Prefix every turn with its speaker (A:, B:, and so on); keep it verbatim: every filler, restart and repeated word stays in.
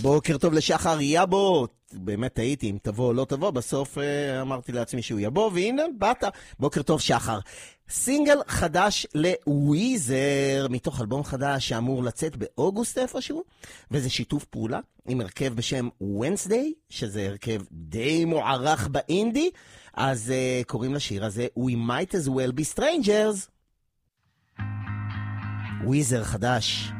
A: בוקר טוב לשחר יבוא. באמת הייתי, אם תבוא או לא תבוא, בסוף אה, אמרתי לעצמי שהוא יבוא, והנה, באת. בוקר טוב שחר. סינגל חדש לוויזר, מתוך אלבום חדש שאמור לצאת באוגוסט איפשהו, וזה שיתוף פעולה עם הרכב בשם Wednesday, שזה הרכב די מוערך באינדי, אז uh, קוראים לשיר הזה We Might As Well Be Strangers. וויזר חדש.